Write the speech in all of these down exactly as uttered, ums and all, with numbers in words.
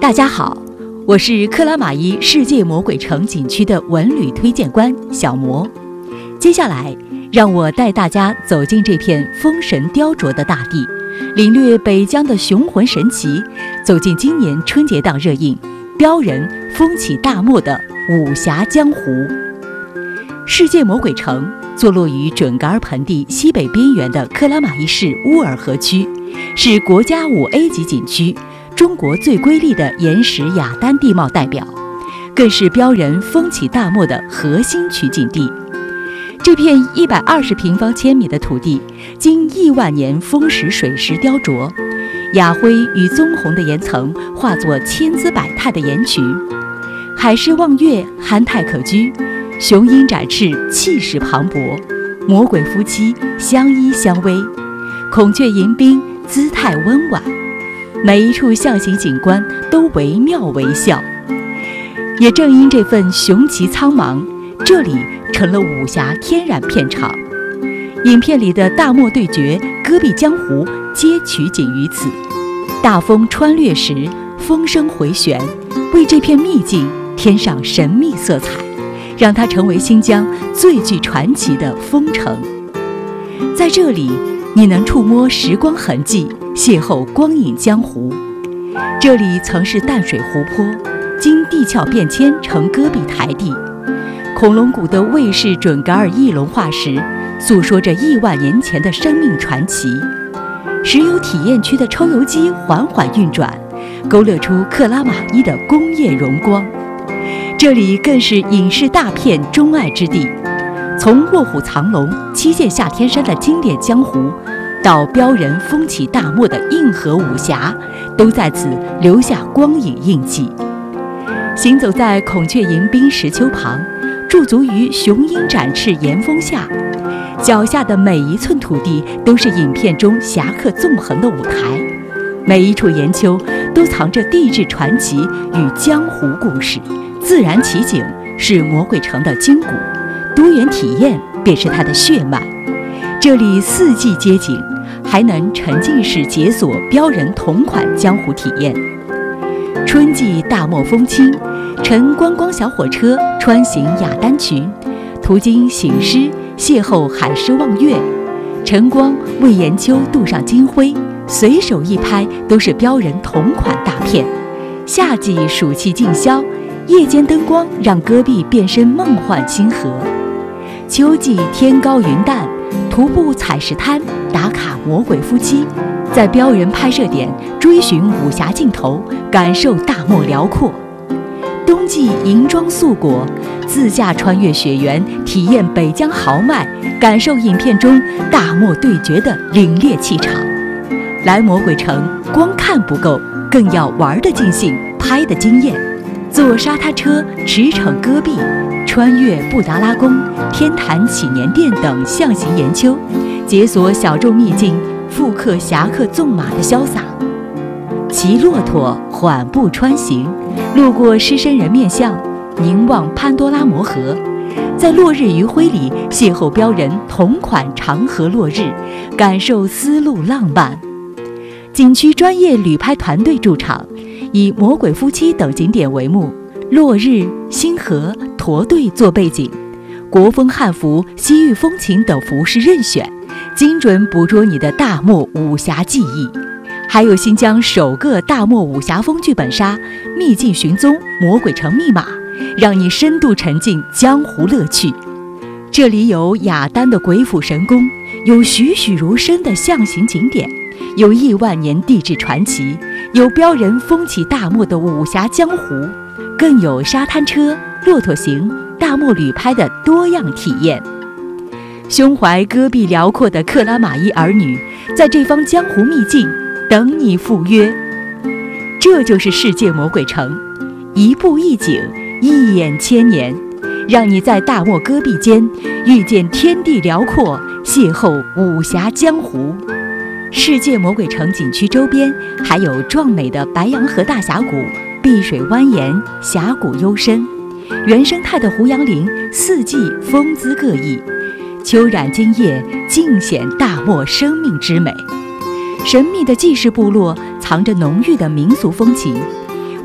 大家好，我是克拉玛依世界魔鬼城景区的文旅推荐官小魔。接下来，让我带大家走进这片风神雕琢的大地，领略北疆的雄浑神奇，走进今年春节档热映标人风起大漠的武侠江湖。世界魔鬼城坐落于准噶尔盆地西北边缘的克拉玛依市乌尔河区，是国家五 A 级景区，中国最瑰丽的岩石雅丹地貌代表，更是标人风起大漠的核心取景地。这片一百二十平方千米的土地，经亿万年风蚀水石雕琢，雅灰与棕红的岩层化作千姿百态的岩群，海市望月，憨态可掬，雄鹰展翅，气势磅礴，魔鬼夫妻相依相偎，孔雀迎宾，姿态温婉，每一处象形景观都惟妙惟肖。也正因这份雄奇苍茫，这里成了武侠天然片场。影片里的大漠对决、戈壁江湖皆取景于此。大风穿掠时，风声回旋，为这片秘境添上神秘色彩，让它成为新疆最具传奇的风城。在这里，你能触摸时光痕迹，邂逅光影江湖。这里曾是淡水湖泊，经地壳变迁成戈壁台地。恐龙谷的卫氏准噶尔翼龙化石，诉说着亿万年前的生命传奇。石油体验区的抽油机缓缓运转，勾勒出克拉玛依的工业荣光。这里更是影视大片钟爱之地，从卧虎藏龙、七剑下天山的经典江湖，到标人风起大漠的硬核武侠，都在此留下光影印记。行走在孔雀迎宾石丘旁，驻足于雄鹰展翅岩峰下，脚下的每一寸土地都是影片中侠客纵横的舞台，每一处岩丘都藏着地质传奇与江湖故事。自然奇景是魔鬼城的筋骨，多元体验便是它的血脉。这里四季皆景，还能沉浸式解锁标人同款江湖体验。春季大漠风轻，乘观光小火车穿行雅丹群，途经醒狮，邂逅海市望月，晨光为岩丘镀上金辉，随手一拍都是标人同款大片。夏季暑气尽消，夜间灯光让戈壁变身梦幻星河。秋季天高云淡，徒步采石滩，打卡魔鬼夫妻，在标人拍摄点追寻武侠镜头，感受大漠辽阔。冬季银装素裹，自驾穿越雪原，体验北疆豪迈，感受影片中大漠对决的凛冽气场。来魔鬼城光看不够，更要玩得尽兴，拍得惊艳。坐沙滩车驰骋戈壁，穿越布达拉宫、天坛祈年殿等象形岩丘，解锁小众秘境，复刻侠客纵马的潇洒。骑骆驼缓步穿行，路过狮身人面像，凝望潘多拉魔盒，在落日余晖里邂逅标人同款长河落日，感受丝路浪漫。景区专业旅拍团队驻场，以魔鬼夫妻等景点为幕，落日、星河、驼队做背景，国风汉服、西域风情等服饰任选，精准捕捉你的大漠武侠记忆。还有新疆首个大漠武侠风剧本杀《秘境寻踪：魔鬼城密码》，让你深度沉浸江湖乐趣。这里有雅丹的鬼斧神工，有栩栩如生的象形景点，有亿万年地质传奇，有标人风起大漠的武侠江湖，更有沙滩车、骆驼行、大漠旅拍的多样体验。胸怀戈壁辽阔的克拉玛依儿女，在这方江湖秘境等你赴约。这就是世界魔鬼城，一步一景，一眼千年，让你在大漠戈壁间遇见天地辽阔，邂逅武侠江湖。世界魔鬼城景区周边还有壮美的白洋河大峡谷，碧水蜿蜒，峡谷幽深，原生态的胡杨林四季风姿各异，秋染金叶，尽显大漠生命之美。神秘的纪氏部落藏着浓郁的民俗风情，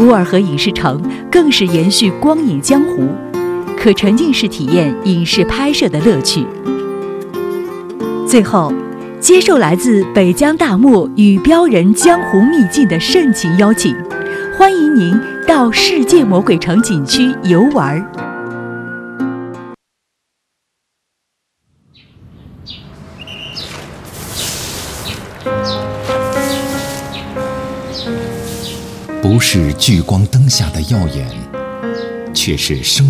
乌尔河影视城更是延续光影江湖，可沉浸式体验影视拍摄的乐趣。最后，接受来自北疆大漠与标人江湖秘境的盛情邀请，欢迎您到世界魔鬼城景区游玩。 不是聚光灯下的耀眼，却是生